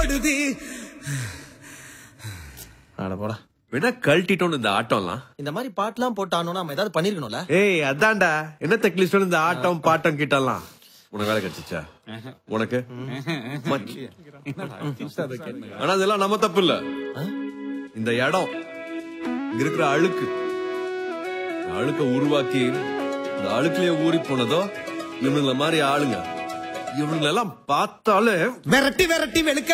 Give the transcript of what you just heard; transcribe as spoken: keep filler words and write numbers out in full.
அட போடா. வேணா கழட்டிட்டோம் இந்த ஆட்டம்லாம். இந்த மாதிரி பாட்டுலாம் போட்டானோ நம்ம ஏதாவது பண்ணிருக்கணும்ல. ஏய் அதான்டா என்ன தெக்லிஸ்ட் இந்த ஆட்டம் பாட்டம் கிட்டலாம். உனக்கு வேலை கிடைச்சிச்சா? உனக்கு ஆனா அதெல்லாம் நம்ம தப்பு இல்ல. இந்த இடம் இங்க இருக்கிற அழுக்கு அழுக்க உருவாக்கி இந்த அழுக்குலயே ஊறி போனதோ இவனுங்கள மாதிரி ஆளுங்க. இவனுங்களெல்லாம் பார்த்தாலே விரட்டி விரட்டி வெளுக்க